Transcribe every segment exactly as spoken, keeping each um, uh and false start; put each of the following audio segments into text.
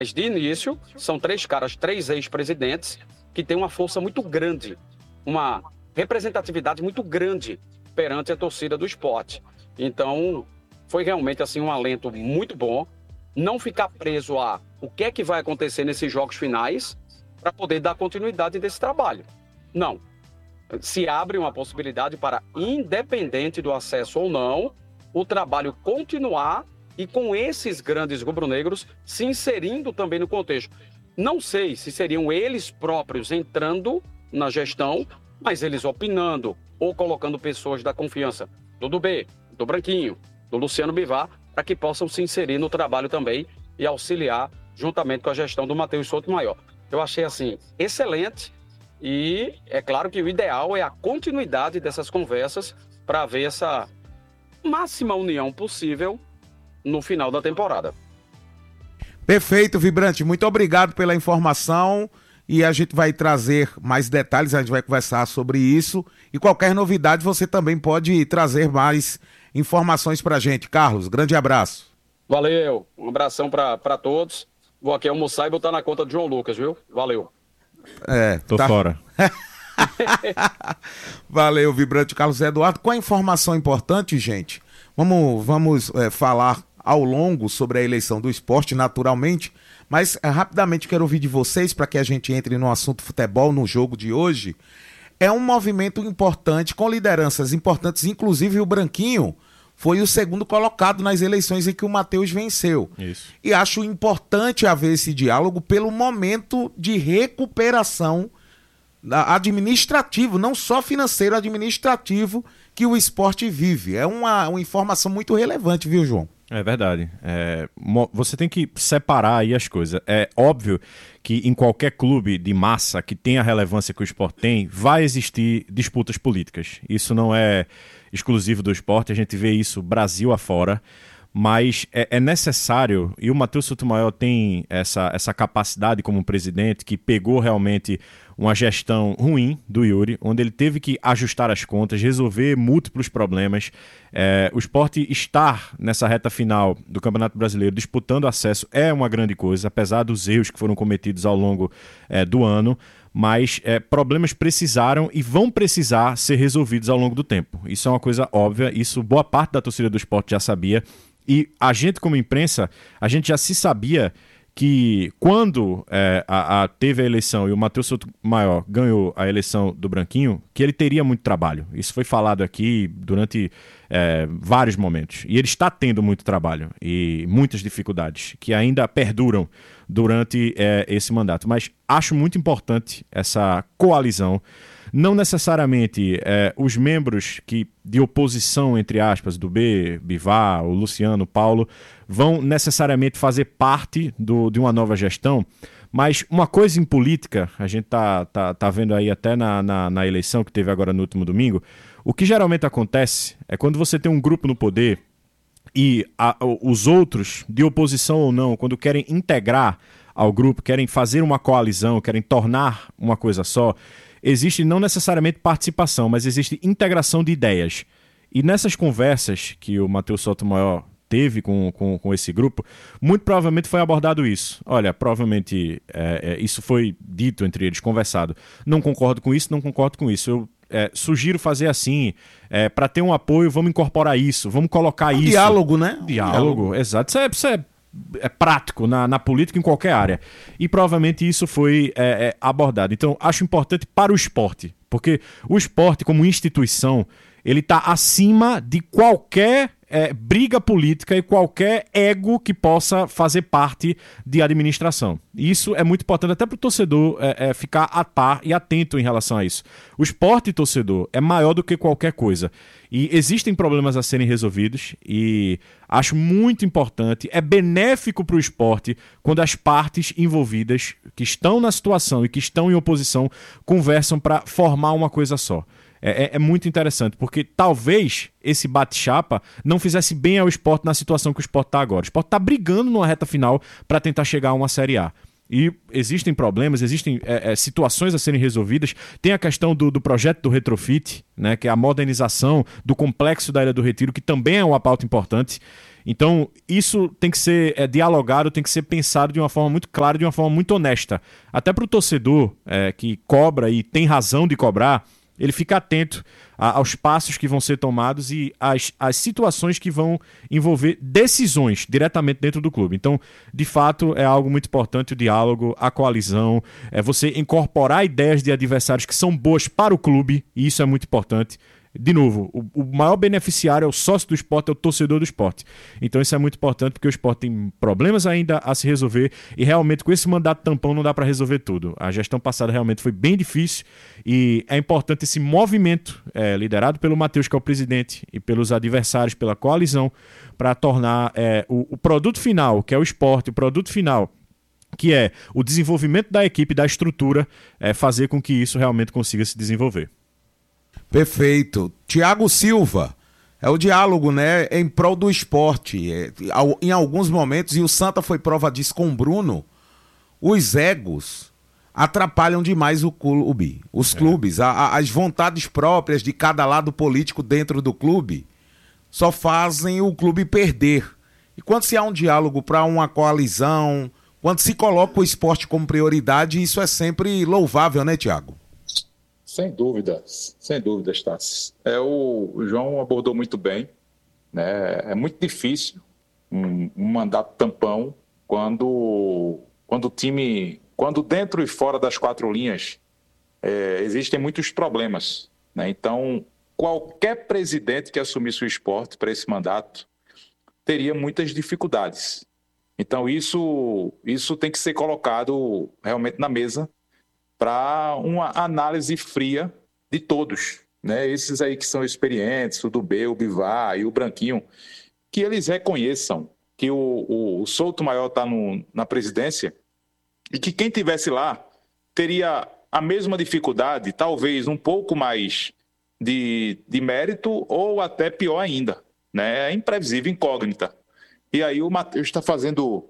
Mas de início, são três caras, três ex-presidentes, que têm uma força muito grande, uma representatividade muito grande perante a torcida do Sport. Então, foi realmente assim um alento muito bom. Não ficar preso a o que é que vai acontecer nesses jogos finais para poder dar continuidade desse trabalho. Não. Se abre uma possibilidade para, independente do acesso ou não, o trabalho continuar e com esses grandes rubro-negros se inserindo também no contexto. Não sei se seriam eles próprios entrando na gestão, mas eles opinando ou colocando pessoas da confiança do Dubê, do Branquinho, do Luciano Bivar, para que possam se inserir no trabalho também e auxiliar juntamente com a gestão do Matheus Souto Maior. Eu achei, assim, excelente e é claro que o ideal é a continuidade dessas conversas para haver essa máxima união possível no final da temporada. Perfeito, Vibrante. Muito obrigado pela informação e a gente vai trazer mais detalhes, a gente vai conversar sobre isso e qualquer novidade você também pode trazer mais informações pra gente. Carlos, grande abraço. Valeu, um abração pra, pra todos. Vou aqui almoçar e botar na conta do João Lucas, viu? Valeu. É, tô tá... fora. Valeu, Vibrante. Carlos Eduardo, com a informação importante, gente, vamos, vamos é, falar ao longo sobre a eleição do Sport, naturalmente, mas é, rapidamente quero ouvir de vocês para que a gente entre no assunto futebol no jogo de hoje. É um movimento importante, com lideranças importantes, inclusive o Branquinho foi o segundo colocado nas eleições em que o Matheus venceu. Isso. E acho importante haver esse diálogo pelo momento de recuperação administrativo, não só financeiro, administrativo, que o esporte vive. É uma, uma informação muito relevante, viu, João? É verdade. É, você tem que separar aí as coisas. É óbvio que em qualquer clube de massa que tenha a relevância que o esporte tem, vai existir disputas políticas. Isso não é exclusivo do esporte, a gente vê isso Brasil afora, mas é, é necessário, e o Matheus Sotomayor tem essa, essa capacidade como presidente, que pegou realmente uma gestão ruim do Yuri, onde ele teve que ajustar as contas, resolver múltiplos problemas. É, o Sport estar nessa reta final do Campeonato Brasileiro disputando acesso é uma grande coisa, apesar dos erros que foram cometidos ao longo é, do ano, mas é, problemas precisaram e vão precisar ser resolvidos ao longo do tempo. Isso é uma coisa óbvia, isso boa parte da torcida do Sport já sabia, e a gente como imprensa, a gente já se sabia que quando é, a, a, teve a eleição e o Matheus Sotomayor ganhou a eleição do Branquinho, que ele teria muito trabalho. Isso foi falado aqui durante é, vários momentos. E ele está tendo muito trabalho e muitas dificuldades que ainda perduram durante é, esse mandato. Mas acho muito importante essa coalizão. Não necessariamente é, os membros que, de oposição, entre aspas, do B, Bivar, o Luciano, o Paulo, vão necessariamente fazer parte do, de uma nova gestão, mas uma coisa em política, a gente tá, tá, tá vendo aí até na, na, na eleição que teve agora no último domingo, o que geralmente acontece é quando você tem um grupo no poder e a, os outros, de oposição ou não, quando querem integrar ao grupo, querem fazer uma coalizão, querem tornar uma coisa só, existe não necessariamente participação, mas existe integração de ideias. E nessas conversas que o Matheus Sotomayor teve com, com, com esse grupo, muito provavelmente foi abordado isso. Olha, provavelmente é, é, isso foi dito entre eles, conversado. Não concordo com isso, não concordo com isso. Eu é, sugiro fazer assim, é, para ter um apoio, vamos incorporar isso, vamos colocar um isso. Diálogo, né? Diálogo, diálogo. Exato. Isso é... Isso é é prático na, na política em qualquer área. E provavelmente isso foi é, é, abordado. Então, acho importante para o esporte, porque o esporte, como instituição, ele está acima de qualquer é, briga política e qualquer ego que possa fazer parte de administração. Isso é muito importante até para o torcedor é, é, ficar a par e atento em relação a isso. O esporte torcedor é maior do que qualquer coisa. E existem problemas a serem resolvidos e acho muito importante, é benéfico para o esporte quando as partes envolvidas que estão na situação e que estão em oposição conversam para formar uma coisa só. É, é, é muito interessante, porque talvez esse bate-chapa não fizesse bem ao esporte na situação que o esporte está agora. O esporte está brigando numa reta final para tentar chegar a uma Série A. E existem problemas, existem é, é, situações a serem resolvidas. Tem a questão do, do projeto do Retrofit, né, que é a modernização do complexo da Ilha do Retiro, que também é uma pauta importante. Então, isso tem que ser é, dialogado, tem que ser pensado de uma forma muito clara, de uma forma muito honesta. Até para o torcedor é, que cobra e tem razão de cobrar, ele fica atento a, aos passos que vão ser tomados e às, às situações que vão envolver decisões diretamente dentro do clube. Então, de fato, é algo muito importante o diálogo, a coalizão, é você incorporar ideias de adversários que são boas para o clube, e isso é muito importante. De novo, o, o maior beneficiário é o sócio do esporte, é o torcedor do esporte. Então isso é muito importante porque o esporte tem problemas ainda a se resolver e realmente com esse mandato tampão não dá para resolver tudo. A gestão passada realmente foi bem difícil e é importante esse movimento é, liderado pelo Matheus, que é o presidente, e pelos adversários, pela coalizão, para tornar é, o, o produto final, que é o esporte, o produto final, que é o desenvolvimento da equipe, da estrutura, é, fazer com que isso realmente consiga se desenvolver. Perfeito. Tiago Silva, é o diálogo, né, em prol do esporte. É, em alguns momentos, e o Santa foi prova disso com o Bruno, os egos atrapalham demais o clube, os clubes, é. a, a, as vontades próprias de cada lado político dentro do clube só fazem o clube perder. E quando se há um diálogo para uma coalizão, quando se coloca o esporte como prioridade, isso é sempre louvável, né, Tiago? Sem dúvidas, sem dúvidas, Tassi. É, o, o João abordou muito bem, né? É muito difícil um, um mandato tampão quando, quando o time, quando dentro e fora das quatro linhas é, existem muitos problemas, né? Então, qualquer presidente que assumisse o esporte para esse mandato teria muitas dificuldades. Então, isso, isso tem que ser colocado realmente na mesa para uma análise fria de todos, né? Esses aí que são experientes, o Dubê, o Bivar e o Branquinho, que eles reconheçam que o, o, o Souto Maior está na presidência e que quem tivesse lá teria a mesma dificuldade, talvez um pouco mais de, de mérito ou até pior ainda, né? É imprevisível, incógnita. E aí o Matheus está fazendo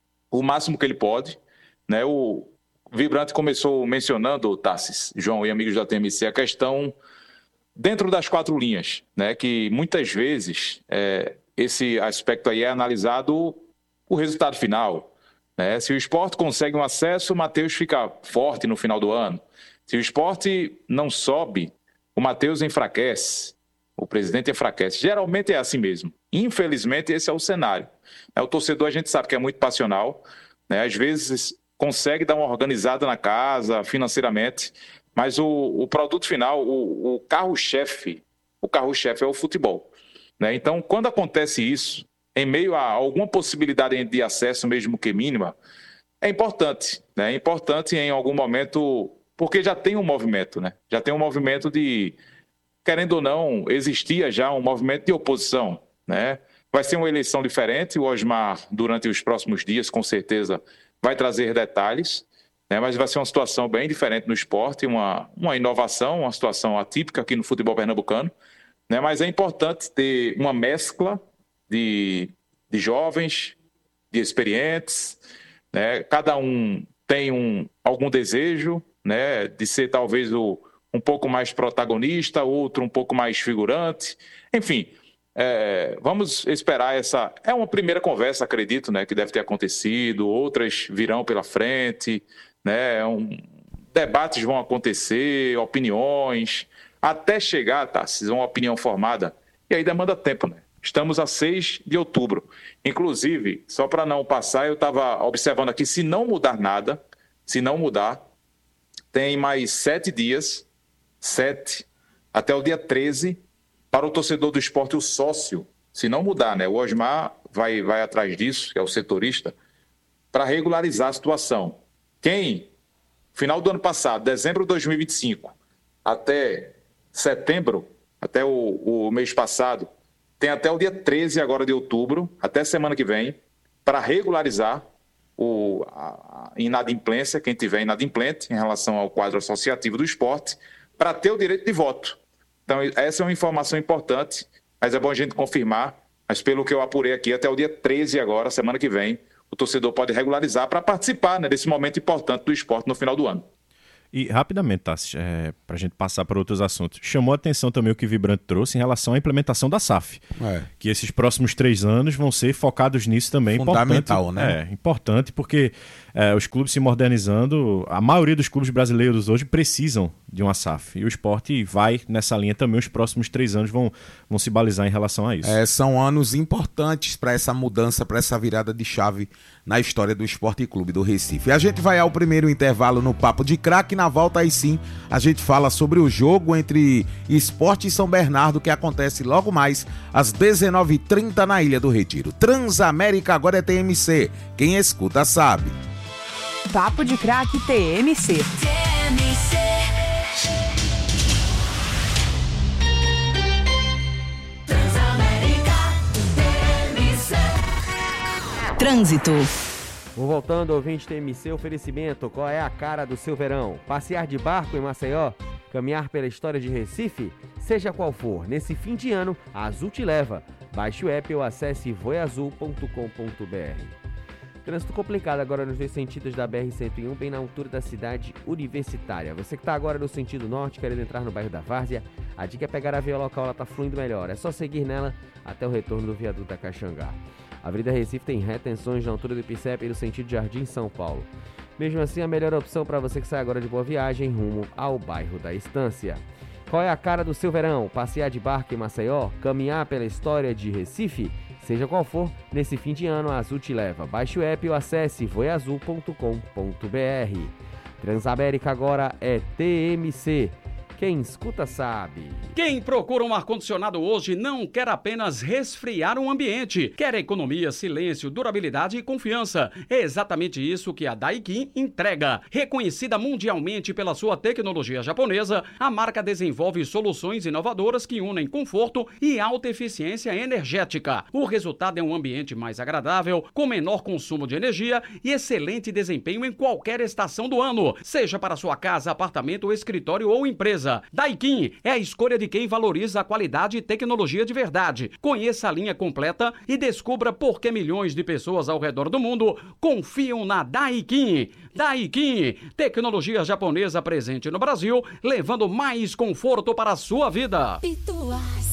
o máximo que ele pode, né? O Vibrante começou mencionando, Tassis, João e amigos da T M C, a questão dentro das quatro linhas, né? Que muitas vezes é, esse aspecto aí é analisado o resultado final, né? Se o esporte consegue um acesso, o Matheus fica forte no final do ano. Se o esporte não sobe, o Matheus enfraquece, o presidente enfraquece. Geralmente é assim mesmo. Infelizmente, esse é o cenário. O torcedor, a gente sabe que é muito passional, né? Às vezes consegue dar uma organizada na casa, financeiramente, mas o, o produto final, o, o carro-chefe, o carro-chefe é o futebol, né? Então, quando acontece isso, em meio a alguma possibilidade de acesso, mesmo que mínima, é importante, né? É importante em algum momento, porque já tem um movimento, né? Já tem um movimento de, querendo ou não, existia já um movimento de oposição, né? Vai ser uma eleição diferente, o Osmar, durante os próximos dias, com certeza, vai trazer detalhes, né, mas vai ser uma situação bem diferente no esporte, uma, uma inovação, uma situação atípica aqui no futebol pernambucano, né, mas é importante ter uma mescla de, de jovens, de experientes, né, cada um tem um, algum desejo, né, de ser talvez o, um pouco mais protagonista, outro um pouco mais figurante, enfim. É, vamos esperar essa... É uma primeira conversa, acredito, né, que deve ter acontecido, outras virão pela frente, né, um... debates vão acontecer, opiniões, até chegar, tá, se uma opinião formada, e aí demanda tempo, né? Estamos a seis de outubro. Inclusive, só para não passar, eu estava observando aqui, se não mudar nada, se não mudar, tem mais sete dias, sete, até o dia treze, para o torcedor do esporte, o sócio, se não mudar, né? O Osmar vai, vai atrás disso, que é o setorista, para regularizar a situação. Quem, final do ano passado, dezembro de dois mil e vinte e cinco, até setembro, até o, o mês passado, tem até o dia treze agora de outubro, até semana que vem, para regularizar o, a, a inadimplência, quem tiver inadimplente em relação ao quadro associativo do esporte, para ter o direito de voto. Então, essa é uma informação importante, mas é bom a gente confirmar. Mas pelo que eu apurei aqui, até o dia treze agora, semana que vem, o torcedor pode regularizar para participar, né, desse momento importante do esporte no final do ano. E rapidamente, Tassi, é, para a gente passar para outros assuntos, chamou a atenção também o que o Vibrante trouxe em relação à implementação da S A F. É. Que esses próximos três anos vão ser focados nisso também. Fundamental, importante, né? É, importante porque é, os clubes se modernizando, a maioria dos clubes brasileiros hoje precisam de uma S A F. E o esporte vai nessa linha também, os próximos três anos vão, vão se balizar em relação a isso. É, são anos importantes para essa mudança, para essa virada de chave na história do Esporte Clube do Recife. E a gente vai ao primeiro intervalo no Papo de Craque. Na volta aí sim a gente fala sobre o jogo entre Sport e São Bernardo, que acontece logo mais às dezenove e trinta na Ilha do Retiro. Transamérica agora é T M C, quem escuta sabe. Papo de Craque T M C. T M C. Transamérica T M C. Trânsito. Vou voltando, ouvinte T M C, oferecimento, qual é a cara do seu verão? Passear de barco em Maceió? Caminhar pela história de Recife? Seja qual for, nesse fim de ano, a Azul te leva. Baixe o app ou acesse voiazul ponto com ponto b r. Trânsito complicado agora nos dois sentidos da B R cento e um, bem na altura da cidade universitária. Você que está agora no sentido norte, querendo entrar no bairro da Várzea, a dica é pegar a via local, ela está fluindo melhor. É só seguir nela até o retorno do viaduto da Caxangá. A Avenida Recife tem retenções na altura do Ipicep e no sentido Jardim São Paulo. Mesmo assim, a melhor opção para você que sai agora de Boa Viagem rumo ao bairro da Estância. Qual é a cara do seu verão? Passear de barco em Maceió? Caminhar pela história de Recife? Seja qual for, nesse fim de ano a Azul te leva. Baixe o app ou acesse voiazul ponto com ponto b r. Transamérica agora é T M C. Quem escuta sabe. Quem procura um ar-condicionado hoje não quer apenas resfriar um ambiente. Quer economia, silêncio, durabilidade e confiança. É exatamente isso que a Daikin entrega. Reconhecida mundialmente pela sua tecnologia japonesa, a marca desenvolve soluções inovadoras que unem conforto e alta eficiência energética. O resultado é um ambiente mais agradável, com menor consumo de energia e excelente desempenho em qualquer estação do ano, seja para sua casa, apartamento, escritório ou empresa. Daikin é a escolha de quem valoriza a qualidade e tecnologia de verdade. Conheça a linha completa e descubra por que milhões de pessoas ao redor do mundo confiam na Daikin. Daikin, tecnologia japonesa presente no Brasil, levando mais conforto para a sua vida.